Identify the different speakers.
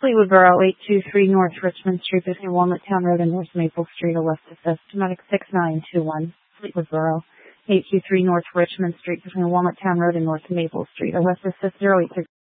Speaker 1: Fleetwood Borough, 823 North Richmond Street between Walnut Town Road and North Maple Street, a West Assist, Domestic 6921. Fleetwood Borough, 823 North Richmond Street between Walnut Town Road and North Maple Street, a West Assist 083.